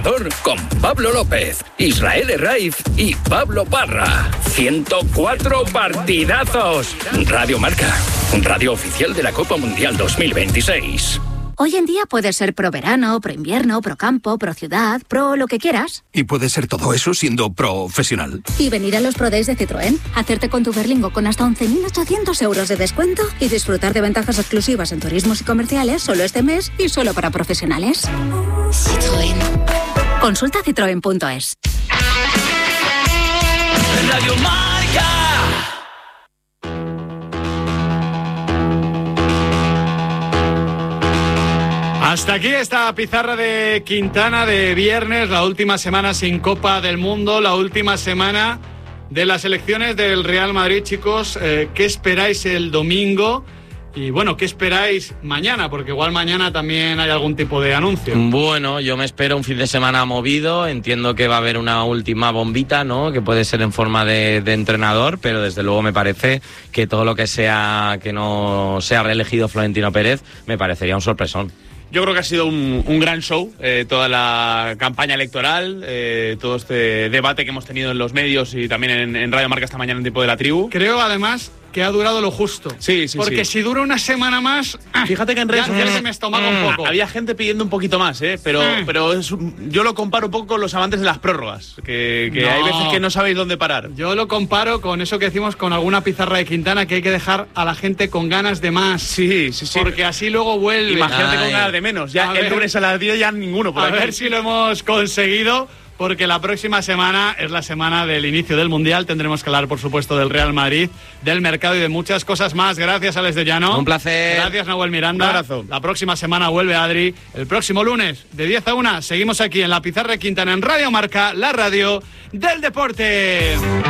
entrenador con Pablo López, Israel Herraiz y Pablo Parra. 104 partidazos. Radio Marca, radio oficial de la Copa Mundial 2026. Hoy en día puedes ser pro verano, pro invierno, pro campo, pro ciudad, pro lo que quieras. Y puedes ser todo eso siendo profesional. Y venir a los Pro Days de Citroën, hacerte con tu Berlingo con hasta 11.800 euros de descuento y disfrutar de ventajas exclusivas en turismos y comerciales solo este mes y solo para profesionales. Citroën. Consulta citroen.es. Radio Marca. Hasta aquí esta pizarra de Quintana de viernes, la última semana sin Copa del Mundo, la última semana de las elecciones del Real Madrid, chicos. ¿Qué esperáis el domingo? Y bueno, ¿qué esperáis mañana? Porque igual mañana también hay algún tipo de anuncio. Bueno, yo me espero un fin de semana movido. Entiendo que va a haber una última bombita, ¿no? Que puede ser en forma de entrenador, pero desde luego me parece que todo lo que sea que no sea reelegido Florentino Pérez me parecería un sorpresón. Yo creo que ha sido un gran show, toda la campaña electoral, todo este debate que hemos tenido en los medios y también en Radio Marca esta mañana en Tiempo de la Tribu. Creo, además, que ha durado lo justo. Sí. Porque si dura una semana más... Fíjate que en redes sociales se me estómaga un poco. Había gente pidiendo un poquito más, pero yo lo comparo un poco con los amantes de las prórrogas, que hay veces que no sabéis dónde parar. Yo lo comparo con eso que decimos con alguna pizarra de Quintana, que hay que dejar a la gente con ganas de más. Sí. Porque así luego vuelve. Imagínate con ganas de menos. Ya el lunes a las 10 ya ninguno. A ver si lo hemos conseguido. Porque la próxima semana es la semana del inicio del Mundial. Tendremos que hablar, por supuesto, del Real Madrid, del mercado y de muchas cosas más. Gracias, Alex de Llano. Un placer. Gracias, Nahuel Miranda. Un abrazo. La próxima semana vuelve Adri. El próximo lunes, de 10 a 1, seguimos aquí en la pizarra de Quintana en Radio Marca, la radio del deporte.